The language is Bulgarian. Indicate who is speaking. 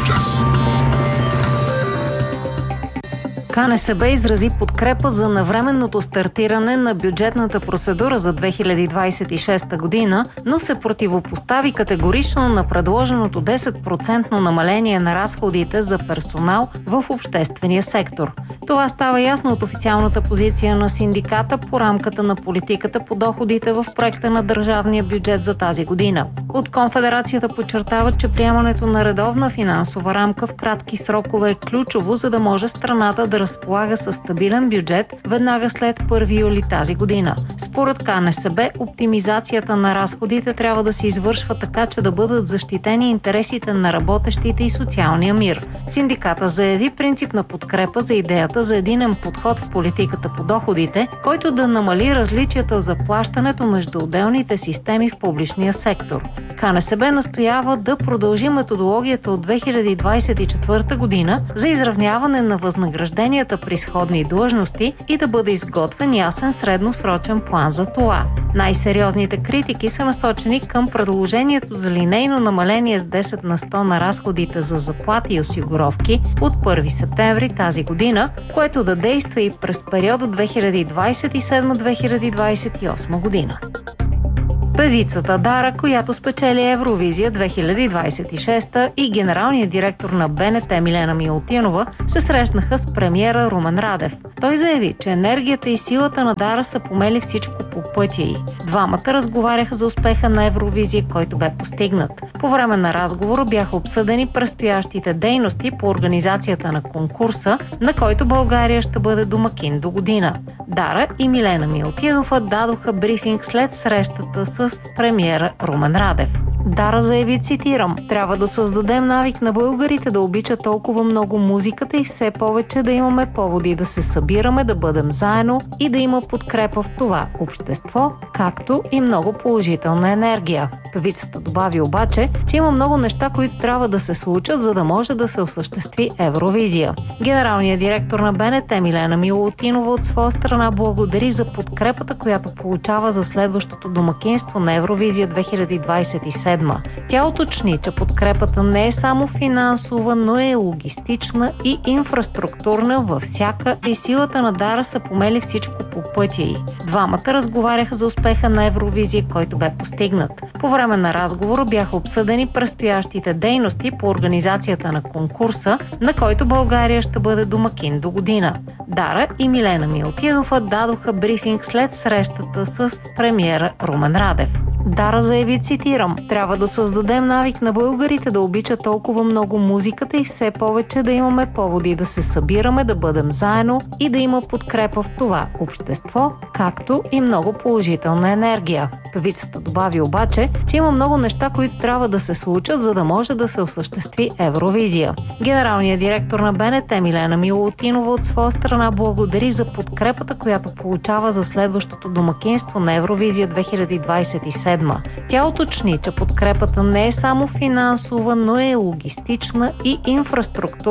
Speaker 1: час.
Speaker 2: КНСБ изрази подкрепа за навременното стартиране на бюджетната процедура за 2026 година, но се противопостави категорично на предложеното 10% намаление на разходите за персонал в обществения сектор. Това става ясно от официалната позиция на синдиката по рамката на политиката по доходите в проекта на държавния бюджет за тази година. От Конфедерацията подчертават, че приемането на редовна финансова рамка в кратки срокове е ключово, за да може страната да разполага със стабилен бюджет веднага след 1 юли тази година. Според КНСБ, оптимизацията на разходите трябва да се извършва така, че да бъдат защитени интересите на работещите и социалния мир. Синдиката заяви принципна подкрепа за идеята за единен подход в политиката по доходите, който да намали различията в заплащането между отделните системи в публичния сектор. КНСБ настоява да продължи методологията от 2024 година за изравняване на възнагражденията при сходни длъжности и да бъде изготвен ясен средносрочен план за това. Най-сериозните критики са насочени към предложението за линейно намаление с 10 на 100 на разходите за заплати и осигуровки от 1 септември тази година, което да действа и през периода 2027-2028 година. Певицата Дара, която спечели Евровизия 2026 и генералният директор на БНТ Милена Милутинова се срещнаха с премиера Румен Радев. Той заяви, че енергията и силата на Дара са помели всичко по пътя й. Двамата разговаряха за успеха на Евровизия, който бе постигнат. По време на разговора бяха обсъдени предстоящите дейности по организацията на конкурса, на който България ще бъде домакин до година. Дара и Милена Милутинова дадоха брифинг след срещата с премиера Румен Радев. Дара заяви, цитирам: „Трябва да създадем навик на българите да обичат толкова много музиката и все повече да имаме поводи да се събираме, да бъдем заедно и да има подкрепа в това общество, както и много положителна енергия“. Певицата добави обаче, че има много неща, които трябва да се случат, за да може да се осъществи Евровизия. Генералният директор на БНТ Милена Милутинова от своя страна благодари за подкрепата, която получава за следващото домакинство на Евровизия 2027. Тя уточни, че подкрепата не е само финансова, но е логистична и инфраструктурна във всяка и силата на Дара са помели всичко по пътя й. Двамата разговаряха за успеха на Евровизия, който бе постигнат. По време на разговора бяха обсъдени предстоящите дейности по организацията на конкурса, на който България ще бъде домакин до година. Дара и Милена Милутинова дадоха брифинг след срещата с премиера Румен Радев. Дара заяви, цитирам: „Трябва да създадем навик на българите да обичат толкова много музиката и все повече да имаме поводи да се събираме, да бъдем заедно и да има подкрепа в това общество, както и много положителна енергия“. Певицата добави обаче, че има много неща, които трябва да се случат, за да може да се осъществи Евровизия. Генералният директор на БНТ Милена Милутинова от своя страна благодари за подкрепата, която получава за следващото домакинство на Евровизия 2027. Тя уточни, че подкрепата не е само финансова, но е логистична и инфраструктурна